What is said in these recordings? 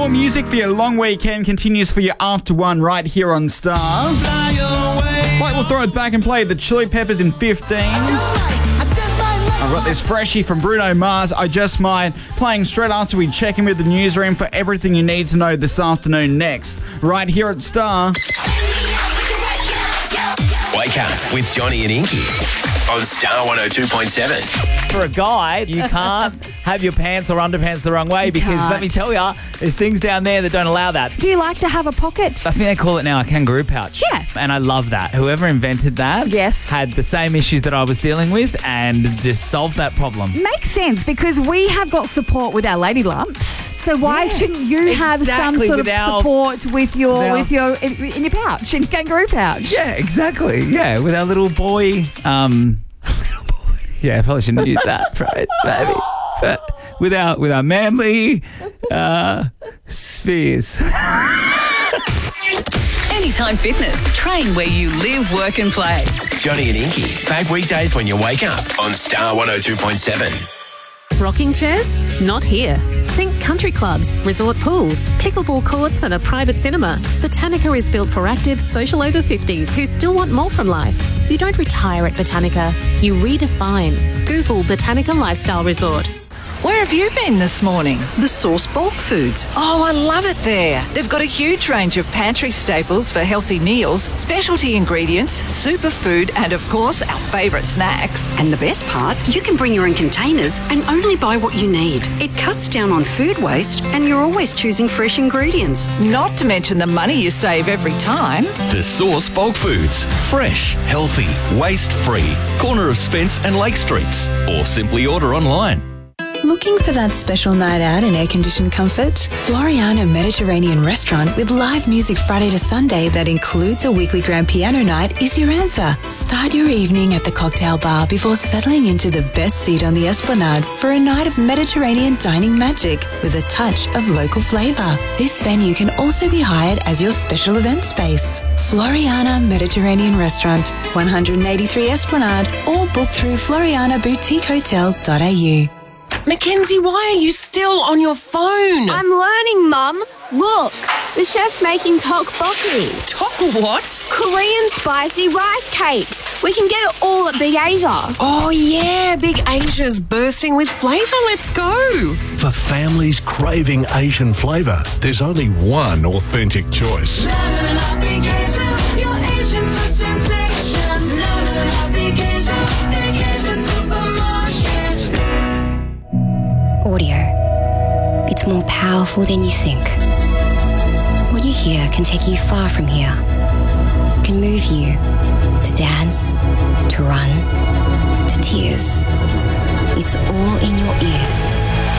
More music for your long weekend continues for your after one right here on Star. Like we'll throw it back and play the Chili Peppers in 15. I've got this freshie from Bruno Mars, I Just Might, playing straight after we check in with the newsroom for everything you need to know this afternoon next, right here at Star. Wake up with Johnny and Inky on Star 102.7. For a guy, you can't have your pants or underpants the wrong way because, let me tell you, there's things down there that don't allow that. Do you like to have a pocket? I think they call it now a kangaroo pouch. Yeah. And I love that. Whoever invented that had the same issues that I was dealing with and just solved that problem. Makes sense because we have got support with our lady lumps. So why shouldn't you have some sort of support with your in your pouch, in kangaroo pouch? Yeah, exactly. Yeah, with our little boy. Yeah, I probably shouldn't use that phrase, maybe. But with our manly spheres. Anytime Fitness. Train where you live, work and play. Johnny and Inky, back weekdays when you wake up on Star 102.7. Rocking chairs? Not here. Think country clubs, resort pools, pickleball courts and a private cinema. Botanica is built for active, social over 50s who still want more from life. You don't retire at Botanica. You redefine. Google Botanica Lifestyle Resort. Where have you been this morning? The Source Bulk Foods. Oh, I love it there. They've got a huge range of pantry staples for healthy meals, specialty ingredients, superfood, and of course, our favourite snacks. And the best part, you can bring your own containers and only buy what you need. It cuts down on food waste and you're always choosing fresh ingredients. Not to mention the money you save every time. The Source Bulk Foods. Fresh, healthy, waste-free. Corner of Spence and Lake Streets. Or simply order online. Looking for that special night out in air-conditioned comfort? Floriana Mediterranean Restaurant with live music Friday to Sunday that includes a weekly grand piano night is your answer. Start your evening at the cocktail bar before settling into the best seat on the Esplanade for a night of Mediterranean dining magic with a touch of local flavour. This venue can also be hired as your special event space. Floriana Mediterranean Restaurant, 183 Esplanade, or book through florianaboutiquehotel.au. Mackenzie, why are you still on your phone? I'm learning, Mum. Look, the chef's making tteokbokki. Tok what? Korean spicy rice cakes. We can get it all at Big Asia. Oh, yeah, Big Asia's bursting with flavour. Let's go. For families craving Asian flavour, there's only one authentic choice. Big Asia, your Asian touch sensation. Big Asia, Big Asia supermarket. Audio. It's more powerful than you think. What you hear can take you far from here. It can move you to dance, to run, to tears. It's all in your ears.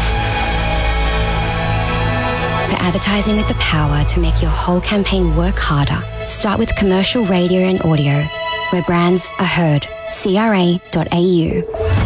For advertising with the power to make your whole campaign work harder, start with commercial radio and audio, where brands are heard. CRA.au.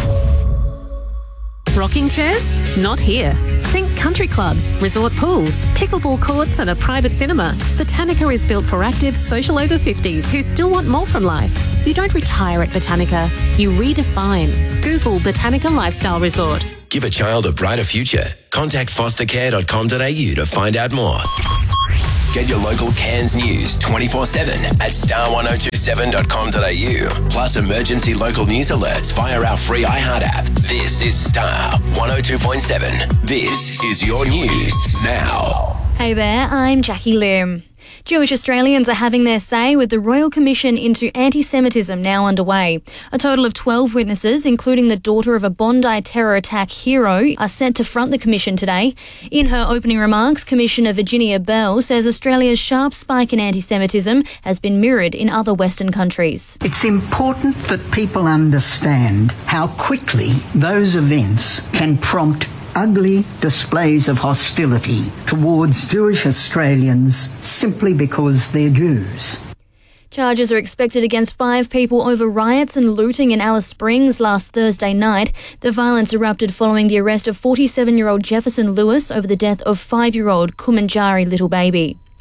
Rocking chairs? Not here. Think country clubs, resort pools, pickleball courts and a private cinema. Botanica is built for active, social over 50s who still want more from life. You don't retire at Botanica. You redefine. Google Botanica Lifestyle Resort. Give a child a brighter future. Contact fostercare.com.au to find out more. Get your local Cairns news 24/7 at star1027.com.au. Plus emergency local news alerts via our free iHeart app. This is Star 102.7. This is your news now. Hey there, I'm Jackie Lim. Jewish Australians are having their say with the Royal Commission into Anti-Semitism now underway. A total of 12 witnesses, including the daughter of a Bondi terror attack hero, are set to front the commission today. In her opening remarks, Commissioner Virginia Bell says Australia's sharp spike in anti-Semitism has been mirrored in other Western countries. It's important that people understand how quickly those events can prompt ugly displays of hostility towards Jewish Australians simply because they're Jews. Charges are expected against 5 people over riots and looting in Alice Springs last Thursday night. The violence erupted following the arrest of 47-year-old Jefferson Lewis over the death of 5-year-old Kumanjari little baby.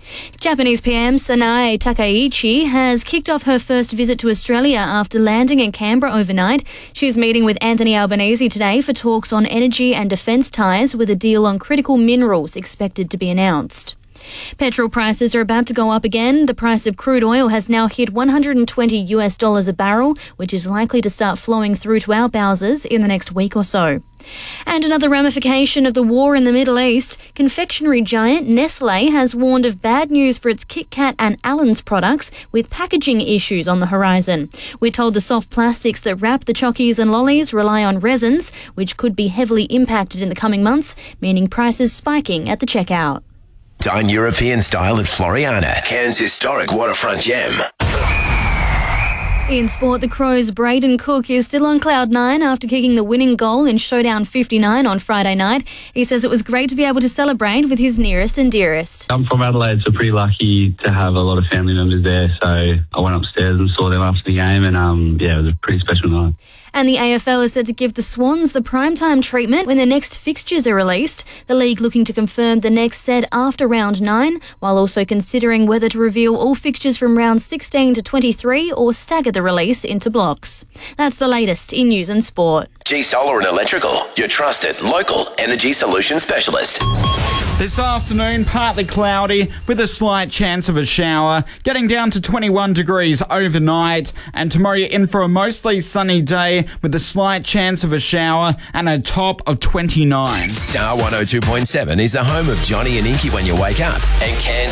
Japanese PM Sanae Takaichi has kicked off her first visit to Australia after landing in Canberra overnight. She's meeting with Anthony Albanese today for talks on energy and defence ties, with a deal on critical minerals expected to be announced. Petrol prices are about to go up again. The price of crude oil has now hit $120 a barrel, which is likely to start flowing through to our bowsers in the next week or so. And another ramification of the war in the Middle East, confectionery giant Nestlé has warned of bad news for its Kit Kat and Allen's products, with packaging issues on the horizon. We're told the soft plastics that wrap the chockies and lollies rely on resins, which could be heavily impacted in the coming months, meaning prices spiking at the checkout. Dine European style at Floriana, Cairns' historic waterfront gem. In sport, the Crows' Braden Cook is still on cloud nine after kicking the winning goal in Showdown 59 on Friday night. He says it was great to be able to celebrate with his nearest and dearest. I'm from Adelaide, so pretty lucky to have a lot of family members there. So I went upstairs and saw them after the game, and it was a pretty special night. And the AFL is set to give the Swans the primetime treatment when their next fixtures are released. The league looking to confirm the next set after round 9, while also considering whether to reveal all fixtures from round 16 to 23 or stagger the release into blocks. That's the latest in news and sport. G Solar and Electrical, your trusted local energy solution specialist. This afternoon, partly cloudy with a slight chance of a shower, getting down to 21 degrees overnight, and tomorrow you're in for a mostly sunny day with a slight chance of a shower and a top of 29. Star 102.7 is the home of Johnny and Inky when you wake up, and Cairns